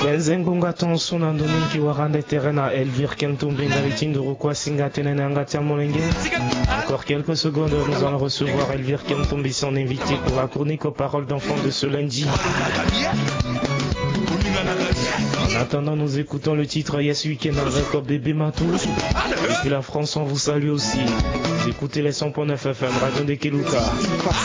Benzengunga tonso na ndoniki warande terena Elvire Kentumbi Ndaritindu Rukwa Singa Tenenanga Tiamolenge. Encore quelques secondes, nous allons recevoir Elvire Kentumbi, son invité pour la chronique aux paroles d'enfants de ce lundi. En attendant, nous écoutons le titre Yes Weekend avec Bébé Matou. Depuis la France, on vous salue aussi. Vous écoutez les 100.9 FM, Radio de Keluka.